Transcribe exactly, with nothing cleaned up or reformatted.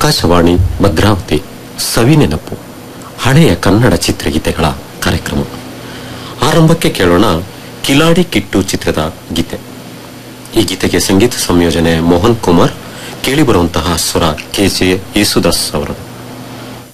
ಆಕಾಶವಾಣಿ ಭದ್ರಾವತಿ ಸವಿನೆನಪು ಹಳೆಯ ಕನ್ನಡ ಚಿತ್ರಗೀತೆಗಳ ಕಾರ್ಯಕ್ರಮ. ಆರಂಭಕ್ಕೆ ಕೇಳೋಣ ಕಿಲಾಡಿ ಕಿಟ್ಟು ಚಿತ್ರದ ಗೀತೆ. ಈ ಗೀತೆಗೆ ಸಂಗೀತ ಸಂಯೋಜನೆ ಮೋಹನ್ ಕುಮಾರ್. ಕೇಳಿಬರುವಂತಹ ಸ್ವರ ಕೆ ಜೆ ಯೇಸುದಾಸ್ ಅವರದು.